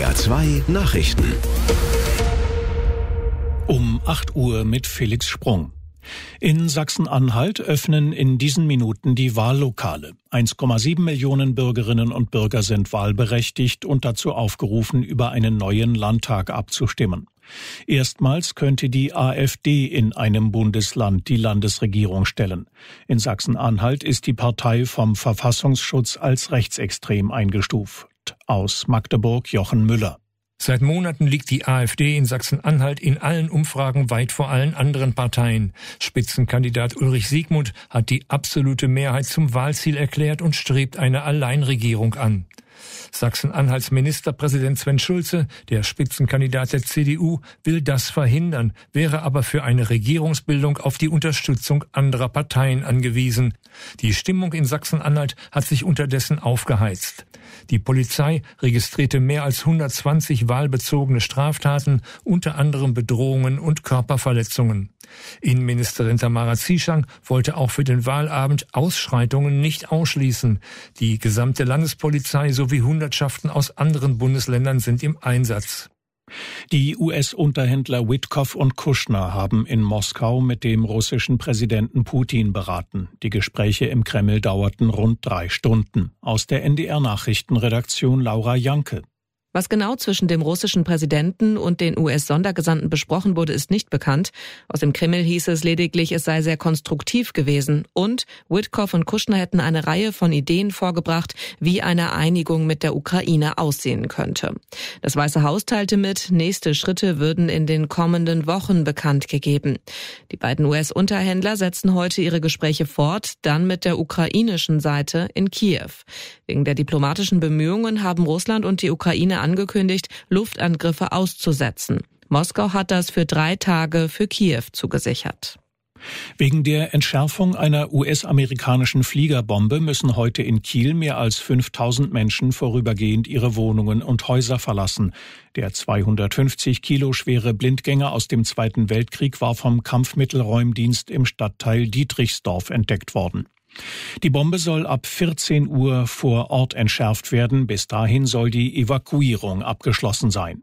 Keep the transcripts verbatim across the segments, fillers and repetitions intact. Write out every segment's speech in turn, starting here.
R zwei Nachrichten. Um acht Uhr mit Felix Sprung. In Sachsen-Anhalt öffnen in diesen Minuten die Wahllokale. eins Komma sieben Millionen Bürgerinnen und Bürger sind wahlberechtigt und dazu aufgerufen, über einen neuen Landtag abzustimmen. Erstmals könnte die AfD in einem Bundesland die Landesregierung stellen. In Sachsen-Anhalt ist die Partei vom Verfassungsschutz als rechtsextrem eingestuft. Aus Magdeburg Jochen Müller. Seit Monaten liegt die AfD in Sachsen-Anhalt in allen Umfragen weit vor allen anderen Parteien. Spitzenkandidat Ulrich Siegmund hat die absolute Mehrheit zum Wahlziel erklärt und strebt eine Alleinregierung an. Sachsen-Anhalts Ministerpräsident Sven Schulze, der Spitzenkandidat der C D U, will das verhindern, wäre aber für eine Regierungsbildung auf die Unterstützung anderer Parteien angewiesen. Die Stimmung in Sachsen-Anhalt hat sich unterdessen aufgeheizt. Die Polizei registrierte mehr als hundertzwanzig wahlbezogene Straftaten, unter anderem Bedrohungen und Körperverletzungen. Innenministerin Tamara Zieschang wollte auch für den Wahlabend Ausschreitungen nicht ausschließen. Die gesamte Landespolizei sowie Hundertschaften aus anderen Bundesländern sind im Einsatz. Die U S-Unterhändler Witkoff und Kushner haben in Moskau mit dem russischen Präsidenten Putin beraten. Die Gespräche im Kreml dauerten rund drei Stunden. Aus der N D R-Nachrichtenredaktion Laura Janke. Was genau zwischen dem russischen Präsidenten und den U S-Sondergesandten besprochen wurde, ist nicht bekannt. Aus dem Kreml hieß es lediglich, es sei sehr konstruktiv gewesen. Und Witkoff und Kushner hätten eine Reihe von Ideen vorgebracht, wie eine Einigung mit der Ukraine aussehen könnte. Das Weiße Haus teilte mit, nächste Schritte würden in den kommenden Wochen bekannt gegeben. Die beiden U S-Unterhändler setzen heute ihre Gespräche fort, dann mit der ukrainischen Seite in Kiew. Wegen der diplomatischen Bemühungen haben Russland und die Ukraine angekündigt, Luftangriffe auszusetzen. Moskau hat das für drei Tage für Kiew zugesichert. Wegen der Entschärfung einer U S-amerikanischen Fliegerbombe müssen heute in Kiel mehr als fünftausend Menschen vorübergehend ihre Wohnungen und Häuser verlassen. Der zweihundertfünfzig Kilo schwere Blindgänger aus dem Zweiten Weltkrieg war vom Kampfmittelräumdienst im Stadtteil Dietrichsdorf entdeckt worden. Die Bombe soll ab vierzehn Uhr vor Ort entschärft werden. Bis dahin soll die Evakuierung abgeschlossen sein.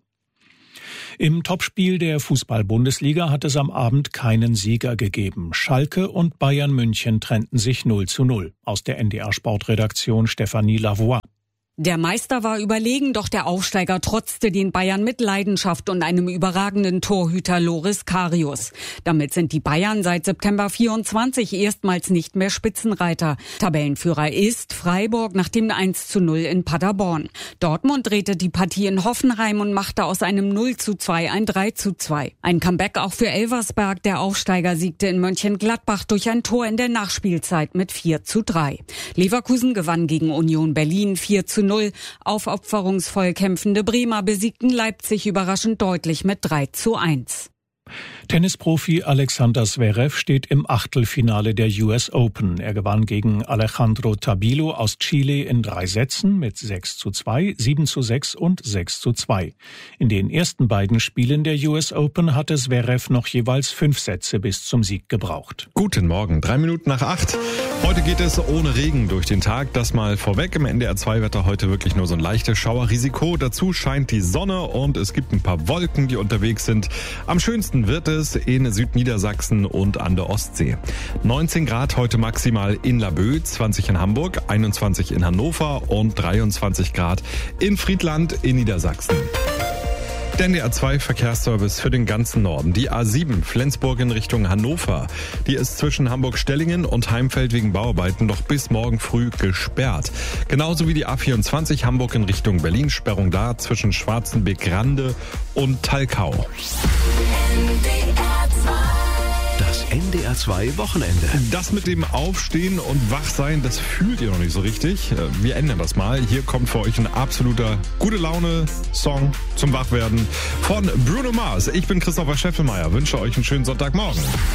Im Topspiel der Fußball-Bundesliga hat es am Abend keinen Sieger gegeben. Schalke und Bayern München trennten sich null zu null. Aus der N D R-Sportredaktion Stefanie Lavoie. Der Meister war überlegen, doch der Aufsteiger trotzte den Bayern mit Leidenschaft und einem überragenden Torhüter Loris Karius. Damit sind die Bayern seit September vierundzwanzig erstmals nicht mehr Spitzenreiter. Tabellenführer ist Freiburg nach dem eins zu null in Paderborn. Dortmund drehte die Partie in Hoffenheim und machte aus einem null zu zwei ein drei zu zwei. Ein Comeback auch für Elversberg. Der Aufsteiger siegte in Mönchengladbach durch ein Tor in der Nachspielzeit mit vier zu drei. Leverkusen gewann gegen Union Berlin vier zu null. Aufopferungsvoll kämpfende Bremer besiegten Leipzig überraschend deutlich mit drei zu eins. Tennisprofi Alexander Zverev steht im Achtelfinale der U S Open. Er gewann gegen Alejandro Tabilo aus Chile in drei Sätzen mit sechs zu zwei, sieben zu sechs und sechs zu zwei. In den ersten beiden Spielen der U S Open hatte Zverev noch jeweils fünf Sätze bis zum Sieg gebraucht. Guten Morgen, drei Minuten nach acht. Heute geht es ohne Regen durch den Tag. Das mal vorweg. Im N D R zwei Wetter heute wirklich nur so ein leichtes Schauerrisiko. Dazu scheint die Sonne und es gibt ein paar Wolken, die unterwegs sind. Am schönsten wird es in Südniedersachsen und an der Ostsee. neunzehn Grad heute maximal in Laboe, zwanzig in Hamburg, einundzwanzig in Hannover und dreiundzwanzig Grad in Friedland in Niedersachsen. Der N D R zwei Verkehrsservice für den ganzen Norden. Die A sieben Flensburg in Richtung Hannover. Die ist zwischen Hamburg-Stellingen und Heimfeld wegen Bauarbeiten noch bis morgen früh gesperrt. Genauso wie die A vierundzwanzig Hamburg in Richtung Berlin. Sperrung da zwischen Schwarzenbeck-Rande und Talkau. Das N D R zwei Wochenende. Das mit dem Aufstehen und Wachsein, das fühlt ihr noch nicht so richtig. Wir ändern das mal. Hier kommt für euch ein absoluter Gute-Laune-Song zum Wachwerden von Bruno Mars. Ich bin Christopher Scheffelmeier. Wünsche euch einen schönen Sonntagmorgen.